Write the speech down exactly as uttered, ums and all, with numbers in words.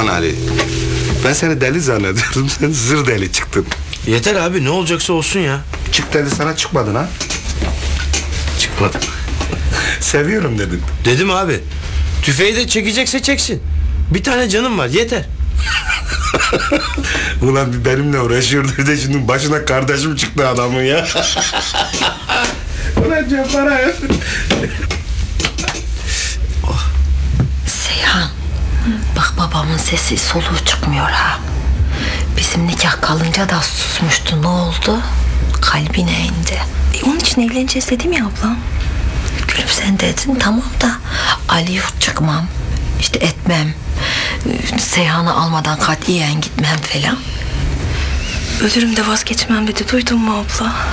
Ulan Ali, ben seni deli zannediyorum, sen zır deli çıktın. Yeter abi, ne olacaksa olsun ya. Çık dedi sana, çıkmadın ha. Çıkmadı. Seviyorum dedin. Dedim abi, tüfeği de çekecekse çeksin. Bir tane canım var, yeter. Ulan bir benimle uğraşıyordu, bir de şimdi başına kardeşim çıktı adamın ya. Ulan Cabbar'a. Seyhan, bak babamın sesi soluğu çıkmıyor ha. Bizim nikah kalınca da susmuştu, ne oldu? Kalbine indi. E, onun için evleneceğiz dedim ya ablam. Gülüm sen dedin tamam da Ali yok çıkmam, işte etmem, Seyhan'ı almadan katiyen gitmem falan. Ölürüm de vazgeçmem dedi, duydun mu abla?